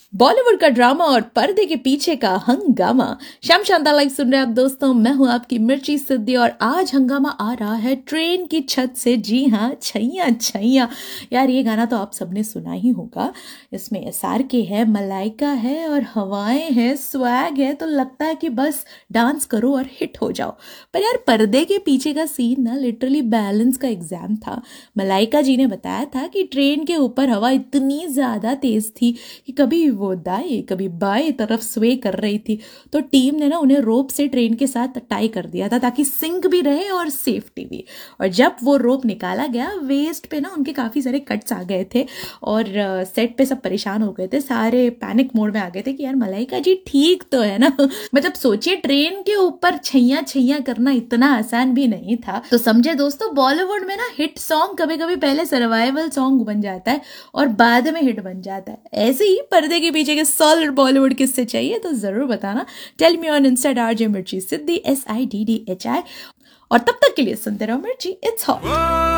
बॉलीवुड का ड्रामा और पर्दे के पीछे का हंगामा। श्याम शांता लाइव सुन रहे हैं आप दोस्तों, मैं हूं आपकी मिर्ची सिद्धि और आज हंगामा आ रहा है ट्रेन की छत से। जी हाँ, छैया छैया। यार ये गाना तो आप सबने सुना ही होगा। इसमें SRK है, मलाइका है और हवाएं है, स्वैग है, तो लगता है कि बस डांस करो और हिट हो जाओ। पर यार पर्दे के पीछे का सीन ना लिटरली बैलेंस का एग्जाम था। मलाइका जी ने बताया था कि ट्रेन के ऊपर हवा इतनी ज्यादा तेज थी कि कभी वो दाएं कभी बाएं तरफ स्वे कर रही थी, तो टीम ने ना उन्हें रोप से ट्रेन के साथ टाई कर दिया था ताकि सिंक भी रहे और सेफ्टी भी। और जब वो रोप निकाला गया, वेस्ट पे ना उनके काफी सारे कट्स आ गए थे और सेट पे सब परेशान हो गए थे, सारे पैनिक मोड में आ गए थे कि यार मलाइका जी ठीक तो है ना। मतलब सोचिए ट्रेन के ऊपर छैया छैया करना इतना आसान भी नहीं था। तो समझे दोस्तों, बॉलीवुड में ना हिट सॉन्ग कभी कभी पहले सर्वाइवल सॉन्ग बन जाता है और बाद में हिट बन जाता है। ऐसे ही पर्दे के पीछे के सॉलिड बॉलीवुड किससे चाहिए तो जरूर बताना। Tell me on Insta RJ मिर्ची सिद्धि SIDDHI। और तब तक के लिए सुनते रहो मिर्ची, इट्स हॉट।